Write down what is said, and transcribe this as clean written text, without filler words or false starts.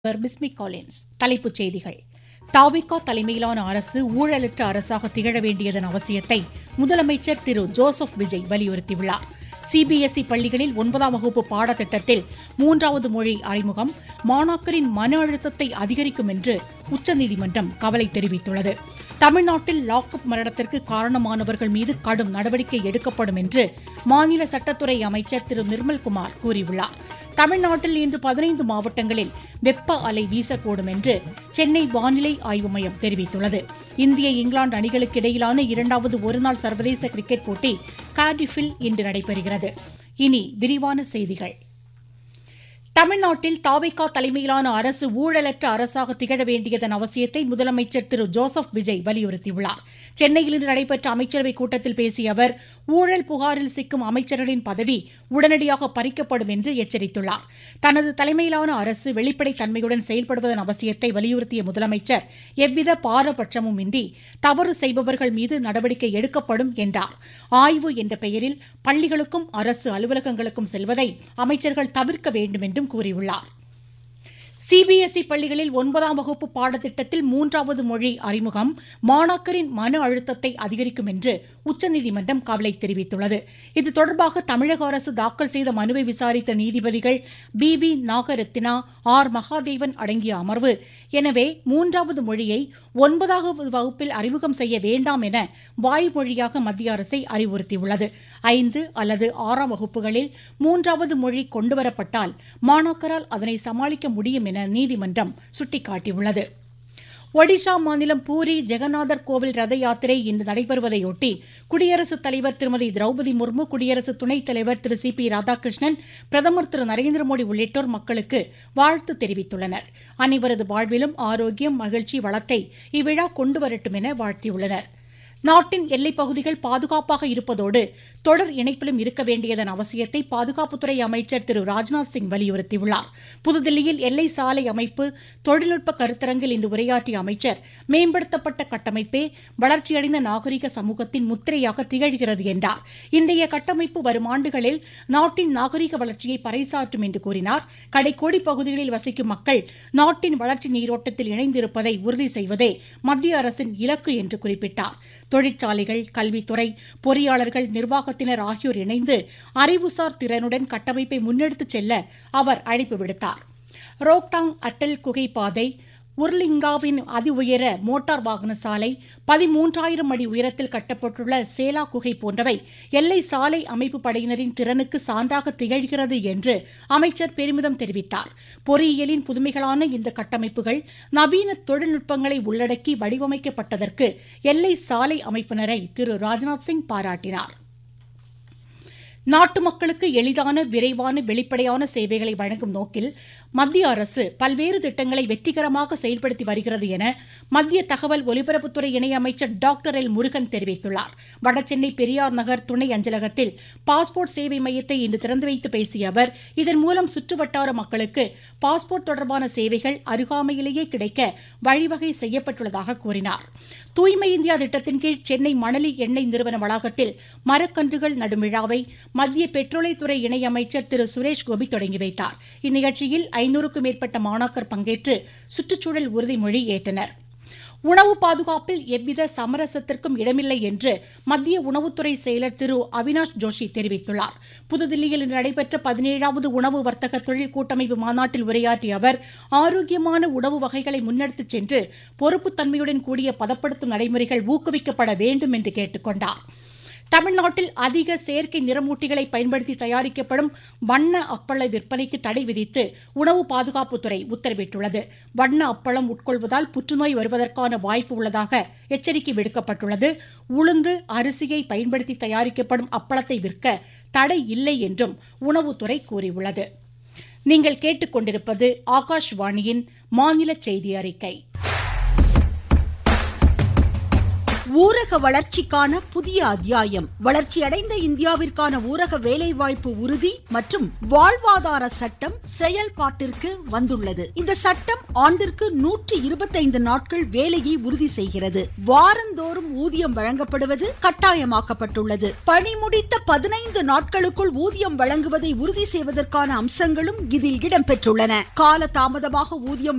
Bismi Collins. தலைப்புச் செய்திகள். தவிக தலைமையிலான அரசு ஊழலற்ற அரசாக திகழ வேண்டியதன் அவசியத்தை முதலமைச்சர் திரு ஜோசப் விஜய் வலியுறுத்தியுள்ளார். சிபிஎஸ்இ பள்ளிகளில் 9ஆம் வகுப்பு பாடத்திட்டத்தில் 3வது மொழி அறிமுகம் மாணாக்கரின் மன அழுத்தத்தை அதிகரிக்கும் என்று உச்சநீதிமன்றம் கவலை தெரிவித்துள்ளது. தமிழ்நாட்டில் லாக்அப் மரணத்திற்கு காரணமானவர்கள் மீது கடும் நடவடிக்கை எடுக்கப்படும் என்று மாநில சட்டத்துறை அமைச்சர் திரு நிர்மல்குமார் கூறியுள்ளார். தமிழ்நாட்டில் இன்று 15 மாவட்டங்களில் வெப்ப அலை வீசக்கூடும் என்று சென்னை வானிலை ஆய்வு மையம் தெரிவித்துள்ளது. இந்திய இங்கிலாந்து அணிகளுக்கு இடையிலான 2வது ஒருநாள் சர்வதேச கிரிக்கெட் போட்டி கார்டிஃபில் இன்று நடைபெறுகிறது. இனி விரிவான செய்திகள். தமிழ்நாட்டில் தவிக தலைமையிலான அரசு ஊழலற்ற அரசாக திகழ வேண்டியதன் அவசியத்தை முதலமைச்சர் திரு ஜோசப் விஜய் வலியுறுத்தியுள்ளார். சென்னையில் இன்று நடைபெற்ற அமைச்சரவைக் கூட்டத்தில் பேசிய அவர் ஊழல் புகாரில் சிக்கும் அமைச்சர்களின் பதவி உடனடியாக பறிக்கப்படும் என்று எச்சரித்துள்ளார். தனது தலைமையிலான அரசு வெளிப்படைத் தன்மையுடன் செயல்படுவதன் அவசியத்தை வலியுறுத்திய முதலமைச்சர் எவ்வித பாரபட்சமும் இன்றி தவறு செய்பவர்கள் மீது நடவடிக்கை எடுக்கப்படும் என்றார். ஆய்வு என்ற பெயரில் பள்ளிகளுக்கும் அரசு அலுவலகங்களுக்கும் செல்வதை அமைச்சர்கள் தவிர்க்க வேண்டும் என்றும் கூறியுள்ளார். சிபிஎஸ்இ பள்ளிகளில் 9ஆம் வகுப்பு பாடத்திட்டத்தில் 3வது மொழி அறிமுகம் மாணாக்கரின் மன அழுத்தத்தை அதிகரிக்கும் என்று உச்சநீதிமன்றம் கவலை தெரிவித்துள்ளது. இது தொடர்பாக தமிழக அரசு தாக்கல் செய்த மனுவை விசாரித்த நீதிபதிகள் பி நாகரத்தினா, ஆர் மகாதேவன் அடங்கிய அமர்வு, எனவே 3வது மொழியை 9வது வகுப்பில் அறிமுகம் செய்ய வேண்டாம் என வாய்மொழியாக மத்திய அரசை அறிவுறுத்தியுள்ளது. 5 அல்லது 6ஆம் வகுப்புகளில் 3வது மொழி கொண்டுவரப்பட்டால் மாணாக்கரால் அதனை சமாளிக்க முடியும் என நீதிமன்றம் சுட்டிக்காட்டியுள்ளது. ஒடிஷா மாநிலம் பூரி ஜெகநாதர் கோவில் ரத யாத்திரை இன்று நடைபெறுவதையொட்டி குடியரசுத் தலைவர் திருமதி திரௌபதி முர்மு, குடியரசு துணைத் தலைவர் திரு சி பி ராதாகிருஷ்ணன், பிரதமர் திரு நரேந்திர மோடி உள்ளிட்டோர் மக்களுக்கு வாழ்த்து தெரிவித்துள்ளனர். அனைவரது வாழ்விலும் ஆரோக்கியம், மகிழ்ச்சி, வளத்தை இவ்விழா கொண்டுவரட்டும் என வாழ்த்தியுள்ளனர். நாட்டின் எல்லைப் பகுதிகள் பாதுகாப்பாக இருப்பதோடு தொடர் இணைப்பிலும் இருக்க வேண்டியதன் அவசியத்தை பாதுகாப்புத்துறை அமைச்சர் திரு ராஜ்நாத் சிங் வலியுறுத்தியுள்ளார். புதுதில்லியில் எல்லை சாலை அமைப்பு தொழில்நுட்ப கருத்தரங்கில் இன்று உரையாற்றிய அமைச்சர் மேம்படுத்தப்பட்ட கட்டமைப்பே வளர்ச்சியடைந்த நாகரிக சமூகத்தின் முத்திரையாக திகழ்கிறது என்றார். இன்றைய கட்டமைப்பு வரும் ஆண்டுகளில் நாட்டின் நாகரிக வளர்ச்சியை பறைசாற்றும் என்று கூறினார். கடைக்கோடி பகுதிகளில் வசிக்கும் மக்கள் நாட்டின் வளர்ச்சி நீரோட்டத்தில் இணைந்திருப்பதை உறுதி செய்வதே மத்திய அரசின் இலக்கு என்று குறிப்பிட்டார். தொழிற்சாலைகள், கல்வித்துறை, பொறியாளர்கள், நிர்வாகத்தினர் ஆகியோர் இணைந்து அறிவுசார் திறனுடன் கட்டமைப்பை முன்னெடுத்துச் செல்ல அவர் அழைப்பு விடுத்தார். ரோக்டாங் அட்டல் குகை பாதை, உர்லிங்காவின் அதி உயர மோட்டார் வாகன சாலை, 13,000 அடி உயரத்தில் கட்டப்பட்டுள்ள சேலா குகை போன்றவை எல்லை சாலை அமைப்பு படையினரின் திறனுக்கு சான்றாக திகழ்கிறது என்று அமைச்சர் பெருமிதம் தெரிவித்தார். பொறியியலின் புதுமைகளான இந்த கட்டமைப்புகள் நவீன தொழில்நுட்பங்களை உள்ளடக்கி வடிவமைக்கப்பட்டதற்கு எல்லை சாலை அமைப்பினரை திரு ராஜ்நாத் சிங் பாராட்டினார். நாட்டு மக்களுக்கு எளிதான, விரைவான, வெளிப்படையான சேவைகளை வழங்கும் நோக்கில் மத்திய அரசு பல்வேறு திட்டங்களை வெற்றிகரமாக செயல்படுத்தி வருகிறது என மத்திய தகவல் ஒலிபரப்புத்துறை இணையமைச்சர் டாக்டர் எல் முருகன் தெரிவித்துள்ளார். வடசென்னை பெரியார் நகர் துணை அஞ்சலகத்தில் பாஸ்போர்ட் சேவை மையத்தை இன்று திறந்து வைத்து பேசிய அவர் இதன் மூலம் சுற்றுவட்டார மக்களுக்கு பாஸ்போர்ட் தொடர்பான சேவைகள் அருகாமையிலேயே கிடைக்க வழிவகை செய்யப்பட்டுள்ளதாக கூறினார். தூய்மை இந்தியா திட்டத்தின் கீழ் சென்னை மணலி எண்ணெய் நிறுவன வளாகத்தில் மரக்கன்றுகள் நடும் விழாவை மத்திய பெட்ரோலியத்துறை இணையமைச்சர் திரு சுரேஷ் கோபி தொடங்கி வைத்தார். இந்நிகழ்ச்சியில் 500க்கும் மேற்பட்ட மாணாக்கர் பங்கேற்று சுற்றுச்சூழல் உறுதிமொழி ஏற்றனர். உணவு பாதுகாப்பில் எவ்வித சமரசத்திற்கும் இடமில்லை என்று மத்திய உணவுத்துறை செயலர் திரு அவினாஷ் ஜோஷி தெரிவித்துள்ளார். புதுதில்லியில் இன்று நடைபெற்ற 17வது உணவு வர்த்தக தொழில் கூட்டமைப்பு மாநாட்டில் உரையாற்றிய அவர் ஆரோக்கியமான உணவு வகைகளை முன்னெடுத்துச் சென்று பொறுப்புத்தன்மையுடன் கூடிய பதப்படுத்தும் நடைமுறைகள் ஊக்குவிக்கப்பட வேண்டும் என்று கேட்டுக் கொண்டார். தமிழ்நாட்டில் அதிக செயற்கை நிறமூட்டிகளை பயன்படுத்தி தயாரிக்கப்படும் வண்ண அப்பள விற்பனைக்கு தடை விதித்து உணவு பாதுகாப்புத்துறை உத்தரவிட்டுள்ளது. வண்ண அப்பளம் உட்கொள்வதால் புற்றுநோய் வருவதற்கான வாய்ப்பு உள்ளதாக எச்சரிக்கை விடுக்கப்பட்டுள்ளது. உளுந்து, அரிசியை பயன்படுத்தி தயாரிக்கப்படும் அப்பளத்தை விற்க தடை இல்லை என்றும் உணவுத்துறை கூறியுள்ளது. நீங்கள் கேட்டுக்கொண்டிருப்பது ஆகாஷ்வாணியின் மாநில செய்தி அறிக்கை. ஊரக வளர்ச்சிக்கான புதிய அத்தியாயம். வளர்ச்சியடைந்த இந்தியாவிற்கான ஊரக வேலைவாய்ப்பு உறுதி மற்றும் வாழ்வாதார சட்டம் செயல்பாட்டிற்கு வந்துள்ளது. இந்த சட்டம் ஆண்டிற்கு 125 நாட்கள் வேலையை உறுதி செய்கிறது. வாரந்தோறும் ஊதியம் வழங்கப்படுவது கட்டாயமாக்கப்பட்டுள்ளது. பணி முடித்த 15 நாட்களுக்குள் ஊதியம் வழங்குவதை உறுதி செய்வதற்கான அம்சங்களும் இதில் இடம்பெற்றுள்ளன. கால தாமதமாக ஊதியம்